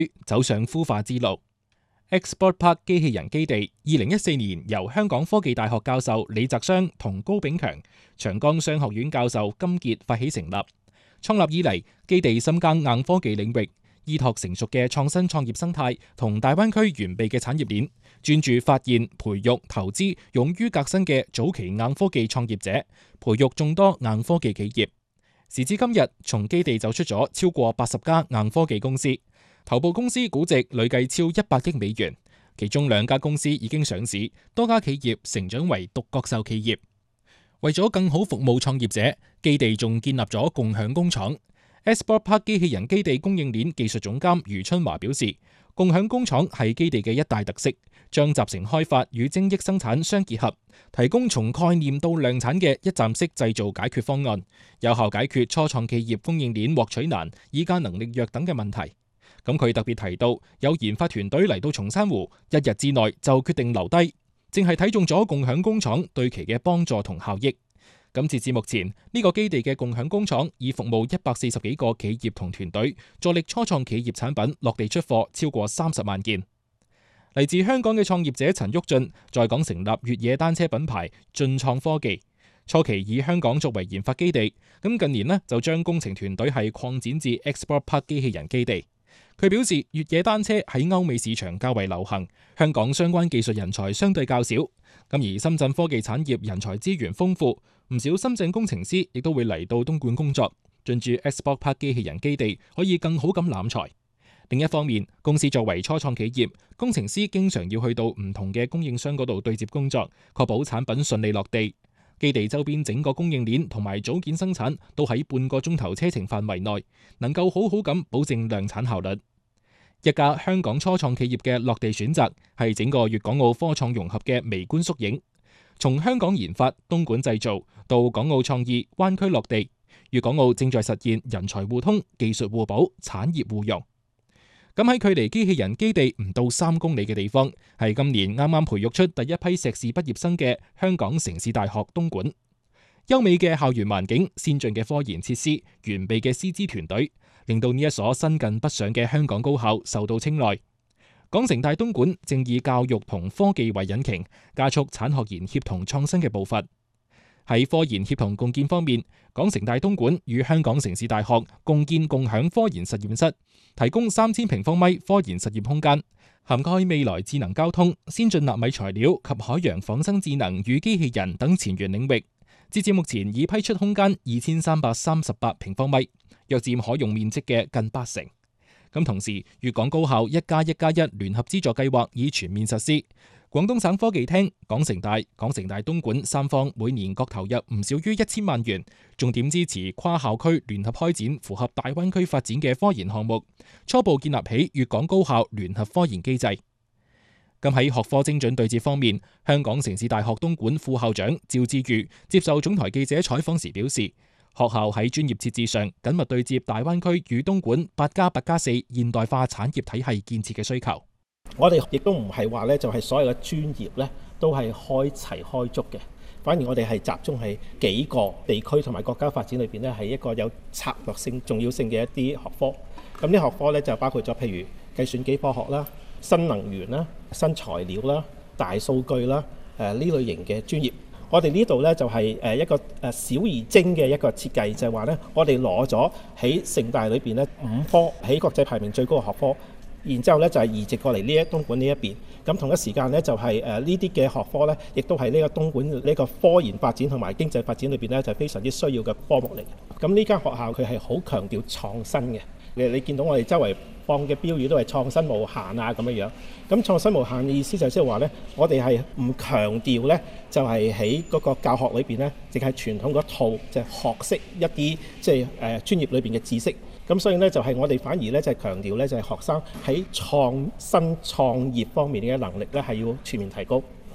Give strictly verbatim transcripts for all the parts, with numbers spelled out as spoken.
走上孵化之路。Export Park 機器人基地二零一四年由香港科技大學教授李澤湘同高炳強、長江商學院教授金傑發起成立。創立以嚟，基地深耕硬科技領域，依託成熟嘅創新創業生態同大灣區完備嘅產業鏈，專注發現、培育、投資勇於革新嘅早期硬科技創業者，培育眾多硬科技企業。時至今日，從基地走出咗超過八十家硬科技公司，頭部公司估值累計超一百億美元，其中兩家公司已經上市，多家企業成長為獨角獸企業。為咗更好服務創業者，基地仲建立咗共享工廠。Export Park 機器人基地供應鏈技術總監余春華表示，共享工廠係基地嘅一大特色，將集成開發與精益生產相結合，提供從概念到量產嘅一站式製造解決方案，有效解決初創企業供應鏈獲取難、議價能力弱等嘅問題。咁佢特別提到，有研發團隊嚟到松山湖，一日之內就決定留低，正係睇中咗共享工廠對其嘅幫助同效益。咁截至目前，呢個基地嘅共享工廠已服務一百四十幾個企業同團隊，助力初創企業產品落地出貨超過三十萬件。嚟自香港嘅創業者陳旭進在港成立越野單車品牌進創科技，初期以香港作為研發基地，咁近年呢就將工程團隊係擴展至 Export Park 機器人基地。佢表示，越野單車喺歐美市場較為流行，香港相關技術人才相對較少。咁而深圳科技產業人才資源豐富，唔少深圳工程師亦都會嚟到東莞工作，進駐 Export Park 機器人基地，可以更好咁攬才。另一方面，公司作為初創企業，工程師經常要去到唔同嘅供應商嗰度對接工作，確保產品順利落地。基地周邊整個供應鏈同埋組件生產都喺半個鐘頭車程範圍內，能夠好好咁保證量產效率。一家香港初創企業嘅落地選擇係整個粵港澳科創融合嘅微觀縮影。從香港研發、東莞製造到港澳創意、灣區落地，粵港澳正在實現人才互通、技術互補、產業互融。咁喺距離機器人基地唔到三公里嘅地方，係今年啱啱培育出第一批碩士畢業生嘅香港城市大學東莞。優美嘅校園環境、先進嘅科研設施、完備嘅師資團隊，令到呢一所新近北上嘅香港高校受到青睞。港城大東莞正以教育同科技為引擎，加速產學研協同創新嘅步伐。喺科研協同共建方面，港城大東莞與香港城市大學共建共享科研實驗室，提供三千平方米科研實驗空間，涵蓋未來智能交通、先進納米材料及海洋仿生智能與機器人等前沿領域。截至目前已批出空間二千三百三十八平方米，約佔可用面積嘅近八成。咁同時，粵港高校一加一加一聯合資助計劃已全面實施。廣東省科技廳、港城大、港城大東莞三方每年各投入唔少於一千萬元，重點支持跨校區聯合開展符合大灣區發展嘅科研項目，初步建立起粵港高校聯合科研機制。咁喺學科精準對接方面，香港城市大學東莞副校長趙志宇接受總台記者採訪時表示，學校喺專業設置上緊密對接大灣區與東莞八加八加四現代化產業體系建設嘅需求。 我哋亦都唔係話咧，就係所有嘅專業咧都係開齊開足嘅，反而我哋係集中喺幾個地區同埋國家發展裏邊咧，係一個有策略性、重要性嘅一啲學科。咁呢學科咧就包括咗譬如計算機科學啦、新能源啦、新材料啦、大數據啦，誒呢類型嘅專業。我哋呢度咧就係誒一個誒小而精嘅一個設計，就係話咧，我哋攞咗喺城大裏邊咧五科喺國際排名最高嘅學科。然之後咧就係移植過嚟呢一東莞呢一邊，咁同一時間咧就係誒呢啲嘅學科咧，亦都係呢個東莞呢個科研發展同埋經濟發展裏邊咧就非常之需要嘅科目嚟嘅。咁呢間學校佢係好強調創新嘅，你你見到我哋周圍放嘅標語都係創新無限啊咁樣樣。咁創新無限嘅意思就即係話咧，我哋係唔強調咧，就係喺嗰個教學裏邊咧，淨係傳統嗰套就係學識一啲即係誒專業裏邊嘅知識。咁所以咧就係我哋反而咧就係強調咧就係學生喺創新創業方面嘅能力咧係要全面提高。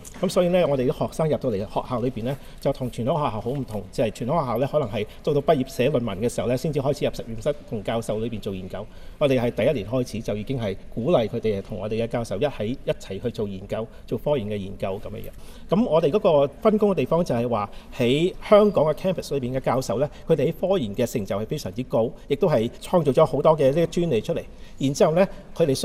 咁所以呢，我哋啲學生入到嚟學校裏邊呢，就同傳統學校好唔同，即係傳統學校呢，可能係到到畢業寫論文嘅時候呢，先至開始入實驗室同教授裏邊做研究。我哋係第一年開始就已經係鼓勵佢哋同我哋嘅教授一起一齊去做研究，做科研嘅研究咁樣樣。咁我哋嗰個分工嘅地方就係話喺香港嘅 campus 裏邊嘅教授呢，佢哋喺科研嘅成就係非常之高，亦都係創造咗好多嘅呢個專利出嚟。然之後呢，佢哋